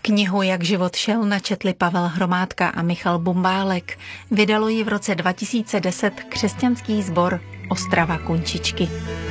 Knihu Jak život šel načetli Pavel Hromádka a Michal Bumbálek. Vydalo ji v roce 2010 křesťanský sbor Ostrava Kunčičky.